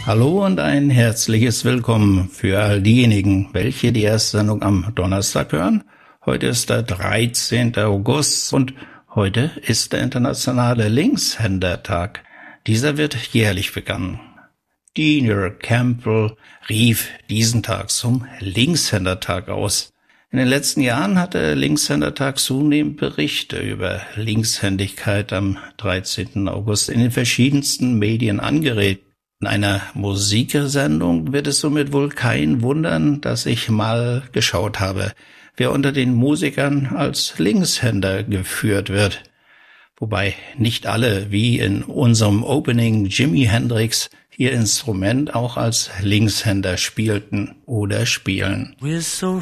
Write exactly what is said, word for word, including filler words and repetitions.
Hallo und ein herzliches Willkommen für all diejenigen, welche die erste Sendung am Donnerstag hören. Heute ist der dreizehnte August und heute ist der internationale Linkshändertag. Dieser wird jährlich begangen. Dean Campbell rief diesen Tag zum Linkshändertag aus. In den letzten Jahren hat der Linkshändertag zunehmend Berichte über Linkshändigkeit am dreizehnten August in den verschiedensten Medien angeregt. In einer Musiksendung wird es somit wohl kein wundern, dass ich mal geschaut habe, wer unter den Musikern als Linkshänder geführt wird. Wobei nicht alle, wie in unserem Opening Jimi Hendrix, ihr Instrument auch als Linkshänder spielten oder spielen. We're so